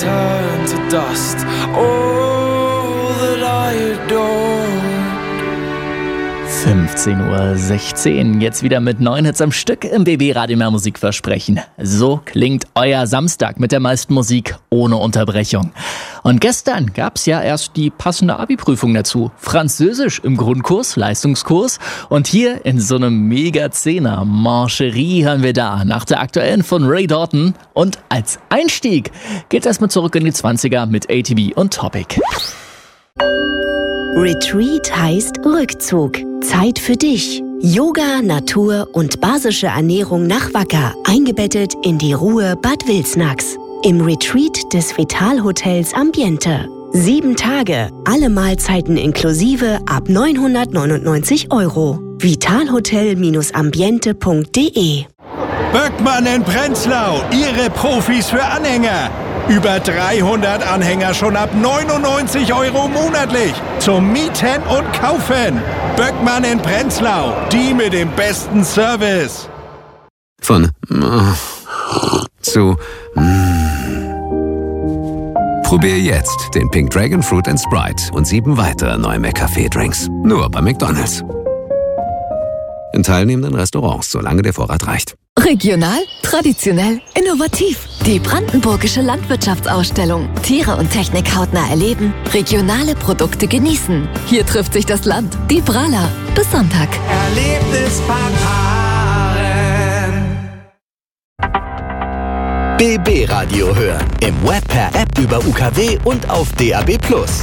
turn to dust. All that I adored. 15:16 Uhr, jetzt wieder mit 9 Hits am Stück im BB Radio Mehr Musikversprechen. So klingt euer Samstag mit der meisten Musik ohne Unterbrechung. Und gestern gab's ja erst die passende Abi-Prüfung dazu. Französisch im Grundkurs, Leistungskurs. Und hier in so einem Mega-Zehner Mancherie hören wir da nach der aktuellen von Ray Dalton. Und als Einstieg geht erstmal zurück in die 20er mit ATB und Topic. Retreat heißt Rückzug. Zeit für dich. Yoga, Natur und basische Ernährung nach Wacker. Eingebettet in die Ruhe Bad Wilsnax. Im Retreat des Vital-Hotels Ambiente. 7 Tage, alle Mahlzeiten inklusive ab 999 €. vitalhotel-ambiente.de. Böckmann in Prenzlau, Ihre Profis für Anhänger. Über 300 Anhänger schon ab 99 € monatlich. Zum Mieten und Kaufen. Böckmann in Prenzlau, die mit dem besten Service. Von zu Probier jetzt den Pink Dragon Fruit & Sprite und 7 weitere neue McCafé-Drinks. Nur bei McDonald's. In teilnehmenden Restaurants, solange der Vorrat reicht. Regional, traditionell, innovativ. Die Brandenburgische Landwirtschaftsausstellung. Tiere und Technik hautnah erleben, regionale Produkte genießen. Hier trifft sich das Land. Die Brala. Bis Sonntag. BB Radio hören. Im Web, per App, über UKW und auf DAB+.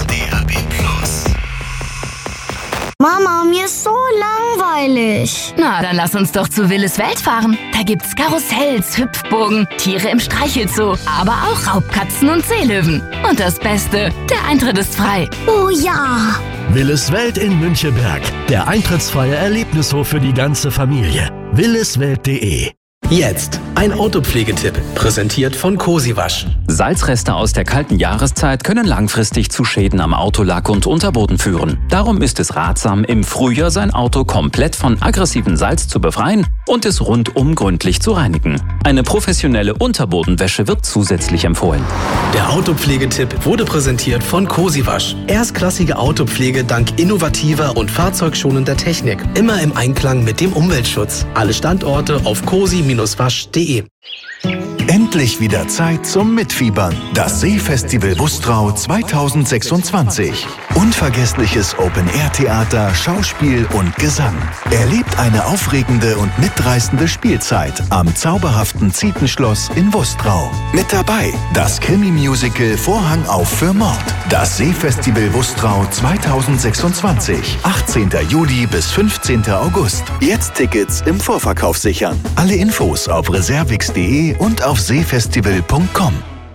Mama, mir ist so langweilig. Na, dann lass uns doch zu Willis Welt fahren. Da gibt's Karussells, Hüpfburgen, Tiere im Streichelzoo, aber auch Raubkatzen und Seelöwen. Und das Beste, der Eintritt ist frei. Oh ja. Willis Welt in Münchenberg. Der eintrittsfreie Erlebnishof für die ganze Familie. williswelt.de. Jetzt ein Autopflegetipp, präsentiert von Cosiwasch. Salzreste aus der kalten Jahreszeit können langfristig zu Schäden am Autolack und Unterboden führen. Darum ist es ratsam, im Frühjahr sein Auto komplett von aggressivem Salz zu befreien und es rundum gründlich zu reinigen. Eine professionelle Unterbodenwäsche wird zusätzlich empfohlen. Der Autopflegetipp wurde präsentiert von Cosiwasch. Erstklassige Autopflege dank innovativer und fahrzeugschonender Technik. Immer im Einklang mit dem Umweltschutz. Alle Standorte auf cosi-wasch.de. Endlich wieder Zeit zum Mitfiebern. Das Seefestival Wustrau 2026. Unvergessliches Open-Air-Theater, Schauspiel und Gesang. Erlebt eine aufregende und mitreißende Spielzeit am zauberhaften Zietenschloss in Wustrau. Mit dabei das Krimi-Musical Vorhang auf für Mord. Das Seefestival Wustrau 2026. 18. Juli bis 15. August. Jetzt Tickets im Vorverkauf sichern. Alle Infos auf reservix.de und auf seefestival.com.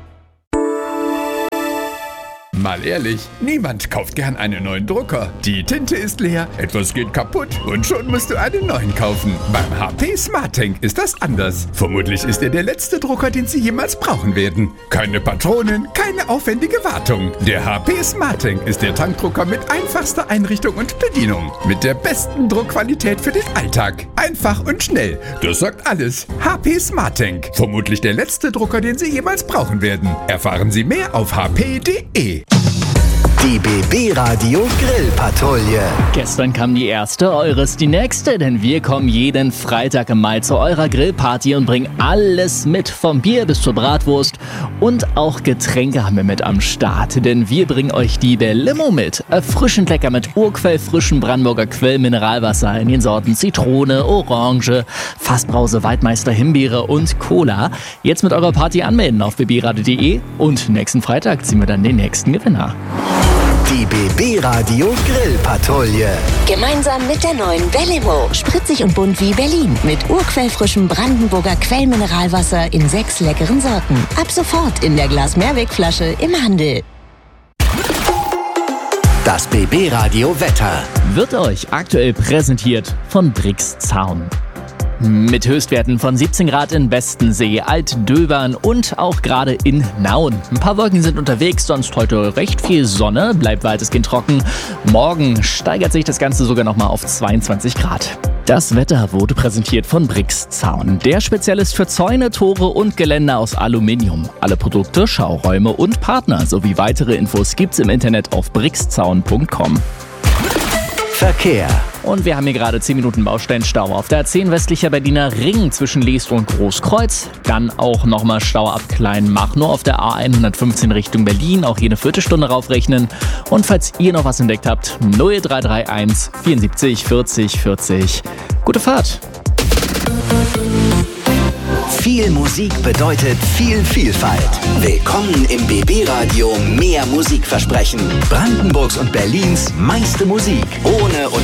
Mal ehrlich, niemand kauft gern einen neuen Drucker. Die Tinte ist leer, etwas geht kaputt und schon musst du einen neuen kaufen. Beim HP SmartTank ist das anders. Vermutlich ist er der letzte Drucker, den Sie jemals brauchen werden. Keine Patronen, keine aufwendige Wartung. Der HP SmartTank ist der Tankdrucker mit einfachster Einrichtung und Bedienung. Mit der besten Druckqualität für den Alltag. Einfach und schnell. Das sagt alles. HP SmartTank. Vermutlich der letzte Drucker, den Sie jemals brauchen werden. Erfahren Sie mehr auf hp.de. Die BB Radio Grillpatrouille. Gestern kam die erste, eures die nächste, denn wir kommen jeden Freitag im Mai zu eurer Grillparty und bringen alles mit, vom Bier bis zur Bratwurst, und auch Getränke haben wir mit am Start, denn wir bringen euch die Belimo mit. Erfrischend lecker mit urquellfrischem Brandenburger Quellmineralwasser in den Sorten Zitrone, Orange, Fassbrause, Waldmeister, Himbeere und Cola. Jetzt mit eurer Party anmelden auf bbradio.de und nächsten Freitag ziehen wir dann den nächsten Gewinner. Die BB Radio Grillpatrouille. Gemeinsam mit der neuen Belimo. Spritzig und bunt wie Berlin. Mit urquellfrischem Brandenburger Quellmineralwasser in 6 leckeren Sorten. Ab sofort in der Glas-Mehrwegflasche im Handel. Das BB Radio Wetter wird euch aktuell präsentiert von Brix Zaun. Mit Höchstwerten von 17 Grad in Bestensee, Altdöbern und auch gerade in Nauen. Ein paar Wolken sind unterwegs, sonst heute recht viel Sonne, bleibt weitestgehend trocken. Morgen steigert sich das Ganze sogar nochmal auf 22 Grad. Das Wetter wurde präsentiert von Brix Zaun, der Spezialist für Zäune, Tore und Geländer aus Aluminium. Alle Produkte, Schauräume und Partner sowie weitere Infos gibt's im Internet auf brixzaun.com. Verkehr. Und wir haben hier gerade 10 Minuten Bausteinstau auf der A10 westlicher Berliner Ring zwischen Leest und Großkreuz. Dann auch nochmal Stau ab Kleinmachnow auf der A115 Richtung Berlin. Auch hier eine Viertelstunde raufrechnen. Und falls ihr noch was entdeckt habt, 0331 74 40 40. Gute Fahrt! Viel Musik bedeutet viel Vielfalt. Willkommen im BB Radio Mehr Musikversprechen. Brandenburgs und Berlins meiste Musik. Ohne